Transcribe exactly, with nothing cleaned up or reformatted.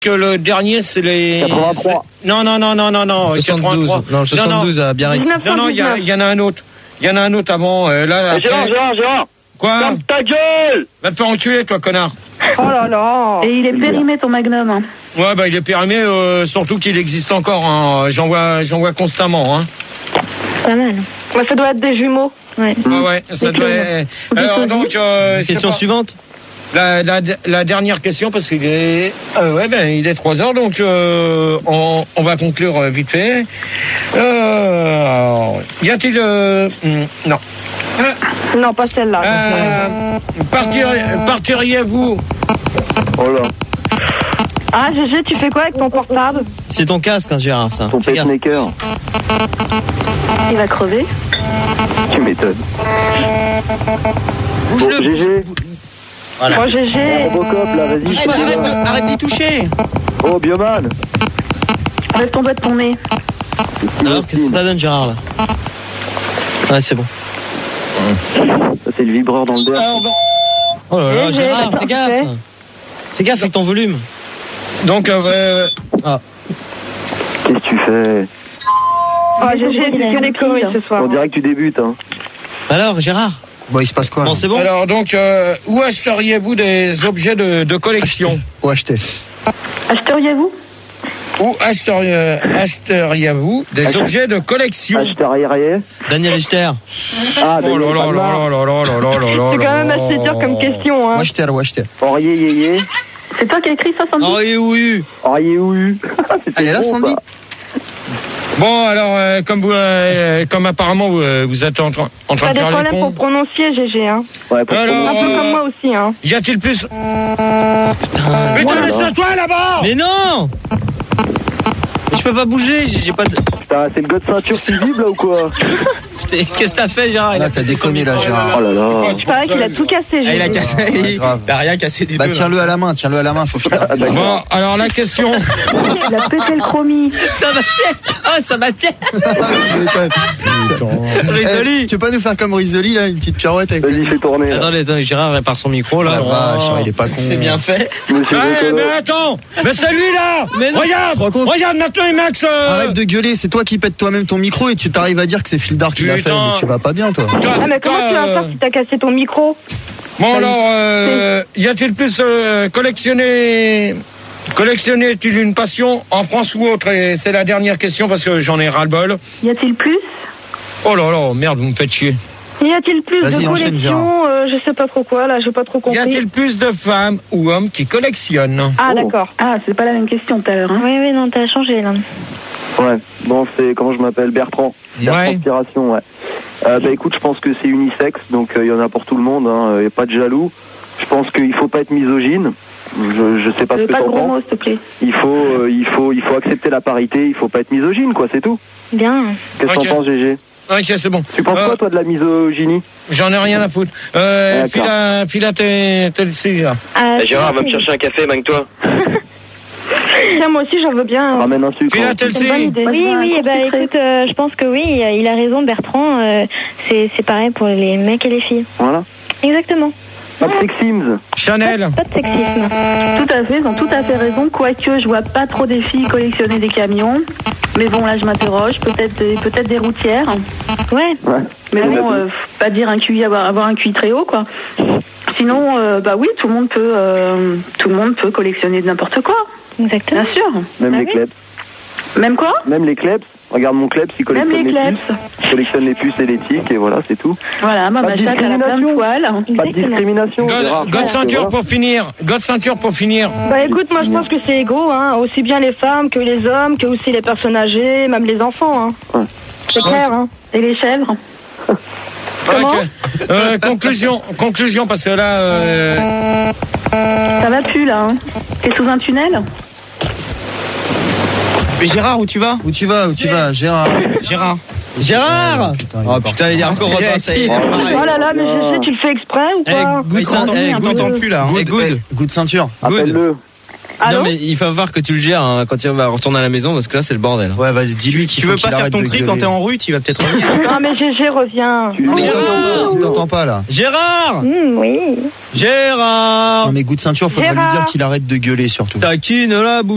que le dernier, c'est les... quatre-vingt-trois. Non, non, non, non, non, non. soixante-douze. Non, le soixante-douze à Biarritz. Non, non, il y, y en a un autre. Il y en a un autre avant. Euh, là, Eh, Gérard, Gérard, Gérard. Quoi? Ferme ta gueule! Va te faire enculer, toi, connard. Oh là là. Et il est périmé, ton Magnum. Hein. Ouais, bah, il est périmé, euh, surtout qu'il existe encore. Hein. J'en vois, j'en vois constamment. Hein. Pas mal. Ouais, ça doit être des jumeaux. Ouais. Ouais, ouais, ça doit être... Alors, donc... Euh, Question suivante. La, la, la dernière question, parce qu'il est, euh, ouais, ben, il est trois heures, donc euh, on, on va conclure euh, vite fait. Euh, alors, y a-t-il... Euh, non. Non, pas celle-là. Euh, partir, partiriez-vous? Oh là. Ah, Gégé, tu fais quoi avec ton portable? C'est ton casque, hein, Gérard, ça. Ton pacemaker. Il va crever. Tu m'étonnes. Bon, G G. Voilà. Bon, Gégé. Robocop, là, vas-y. Arrête, arrête, de- arrête d'y toucher. Oh, Bioman. Lève ton doigt de ton nez. Alors, qu'est-ce que ça donne, Gérard, là? Ouais, c'est bon. Ça, c'est le vibreur dans le derrière. Oh là là, Eh, Gérard, j'ai- fais gaffe. fais. Fais gaffe avec ton volume. Donc, euh, Ah. Qu'est-ce que tu fais? Oh, Gégé, c'est que des conneries ce soir. On dirait que tu débutes, hein. Alors, Gérard? Bon, il se passe quoi? Bon, c'est bon? alors, donc, euh, où achèteriez-vous des objets de, de collection? Où acheter? Acheteriez-vous? Où acheteriez, acheteriez-vous des Ach- objets de collection? Acheter arrière. Daniel Echter. Ah, Oh là là là là là là là là là. C'est quand même assez dur comme question, Où hein. acheter? Où acheter? Orier, yéyé. C'est toi qui as écrit ça, Sandy? Oh, oui, oui. Orier, ouhu. Elle est là, Sandy? Bon, alors, euh, comme vous, euh, comme apparemment vous, euh, vous êtes en train, en train T'as de des faire les problèmes pour cons, prononcer, Gégé, hein. Ouais, pour Alors, Un peu euh, comme moi aussi, hein. y a-t-il plus... Putain. Mais t'as laissé toi là-bas! Mais non! Mais je peux pas bouger, j'ai j'ai pas de... Putain, c'est le gars de ceinture visible, là, ou quoi? Putain, qu'est-ce que t'as fait, Gérard? Il Là, a t'as pété son déconné, là, micro. Gérard. Oh là là. Il paraît qu'il a tout cassé, Ah, il a Gégé. cassé, Ouais, il grave. il a rien cassé du Bah, tout. tiens-le à la main, tiens-le à la main, faut finir. Ah, d'accord. Bon, alors la question... Il a pété le chromie. Ça m'attire! Ah, ça m'attire! Eh, Risoli! tu veux pas nous faire comme Risoli, là, une petite pirouette avec. Vas-y, fais tourner, là. Attendez, attendez, Gérard répare son micro, là. La vache, Oh, il est pas con. C'est bien fait. Monsieur Eh, Bocolo. mais attends! Mais c'est lui là! Mais non. Regarde! Tu te rends compte? Regarde maintenant, Max! Euh... Arrête de gueuler, c'est toi qui pètes toi-même ton micro et tu t'arrives à dire que c'est Fildar qui l'a fait, Putain. mais tu vas pas bien, toi. Toi, Ah, mais comment toi, tu vas euh, faire si t'as cassé ton micro? Bon alors, euh, y a-t-il plus euh, collectionner... Collectionner-t-il une passion en France ou autre? Et c'est la dernière question parce que j'en ai ras-le-bol. Y a-t-il plus? Oh là là, merde, vous me faites chier. Y a-t-il plus Vas-y, de enchaîne, collections? euh, Je sais pas trop quoi, là, j'ai pas trop Y compris. a-t-il plus de femmes ou hommes qui collectionnent? Ah, Oh. d'accord. Ah, c'est pas la même question tout à l'heure. Hein. Oui, oui, non, t'as changé là. Ouais, bon, c'est, comment je m'appelle? Bertrand. Bertrand Ouais. Inspiration, ouais. Euh, bah écoute, je pense que c'est unisexe, donc il y en a pour tout le monde, hein, y a pas de jaloux. Je pense qu'il faut pas être misogyne. Je, je sais pas ce Euh, que pas de t'en gros penses. mots, s'il te plaît. Il faut, euh, il faut, il faut accepter la parité. Il faut pas être misogyne, quoi. C'est tout. Bien. Qu'est-ce que Ok. t'en penses, G G? Ok, c'est bon. Tu penses Euh, quoi, toi, de la misogynie? J'en ai rien à foutre. Euh, D'accord. fila, fila tes, tes, tes- là. Ah, Gérard, va me chercher un café, manque-toi. Tiens, moi aussi, j'en veux bien. hein. Ramène un sucre. Fila hein. tes, C'est une bonne idée. oui, Moi, je veux oui, un eh ben, court sucré. écoute, euh, je pense que oui, il a raison, Bertrand. euh, c'est c'est pareil pour les mecs et les filles. Voilà. Exactement. Pas de sexisme. Chanel. Pas de sexisme. Tout à fait, ils ont tout à fait raison. Quoique, je vois pas trop des filles collectionner des camions. Mais bon, là, je m'interroge. Peut-être des, peut-être des routières. Ouais. Ouais. Mais On a bon, dit. euh, faut pas dire un Q I, avoir, avoir un Q I très haut, quoi. Sinon, euh, bah oui, tout le monde peut, euh, tout le monde peut collectionner de n'importe quoi. Exactement. Bien sûr. Même Ah les oui. klebs. Même quoi? Même les klebs. Regarde mon klebs, il Même collectionne les les, klebs. puces. Il collectionne les puces et les tics, et voilà, c'est tout. Voilà, ma Pas de chatte, elle a plein de discrimination. poils. Pas de Exactement. discrimination. Gérard. God, God Ouais, ceinture voilà. pour finir. God ceinture pour finir. Bah écoute, moi je pense que c'est égaux, hein. Aussi bien les femmes que les hommes, que aussi les personnes âgées, même les enfants, hein. Ouais. C'est clair, hein. Et les chèvres. Comment? Ok. Euh, conclusion, conclusion, parce que là, euh, Ça va plus là, hein. T'es sous un tunnel? Mais Gérard, où tu vas? Où tu vas, où tu vas, Gérard? Gérard. Gérard! Putain, il est Oh parti. putain, il est encore repassé. Oh là là, mais je sais, tu le fais exprès ou Eh, quoi? good, eh, on good. t'entend plus là. Eh, good. Eh, good ceinture. Appelle-le. Allô? Non, mais il va voir que tu le gères hein, quand il va retourner à la maison parce que là, c'est le bordel. Ouais, vas-y, dis-lui qu'il Tu faut veux qu'il pas faire arrête ton de cri gueuler. quand t'es en rue, tu vas peut-être revenir. Non mais G G revient. Tu lui Non, mais il dis- t'entend pas, il t'entend pas là. Gérard! Mmh, oui. Gérard! Non, mais good ceinture, faudrait lui Gérard. dire qu'il arrête de gueuler surtout. Taquine la bouche.